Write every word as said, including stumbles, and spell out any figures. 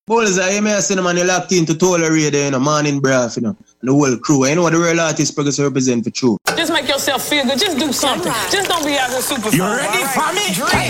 Bowlers, I may say, man, you locked into Tola Radio, you know, Morning Braff, you know, and the whole crew. You know what the real artist Progressive represent for true. Just make yourself feel good. Just do something. Just don't be out here super. You ready for me?